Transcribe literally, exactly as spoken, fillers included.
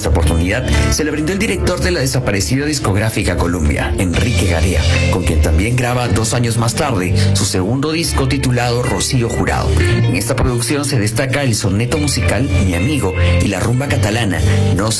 Esta oportunidad se le brindó el director de la desaparecida discográfica Columbia, Enrique Garea, con quien también graba dos años más tarde su segundo disco titulado Rocío Jurado. En esta producción se destaca el soneto musical Mi Amigo y la rumba catalana No